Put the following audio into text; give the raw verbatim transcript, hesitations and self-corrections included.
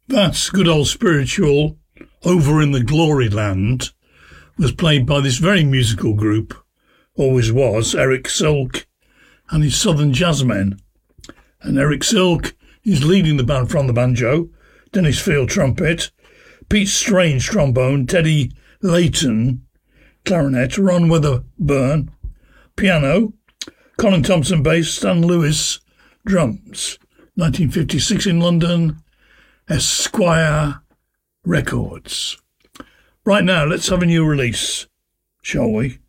That's good old spiritual Over in the Glory Land was played by this very musical group, always was, Eric Silk and his Southern Jazzmen. And Eric Silk is leading the band from the banjo, Dennis Field trumpet, Pete Strange trombone, Teddy Layton clarinet, Ron Weatherburn piano, Colin Thompson bass, Stan Lewis drums. nineteen fifty-six in London, Esquire Records. Right now, let's have a new release, shall we?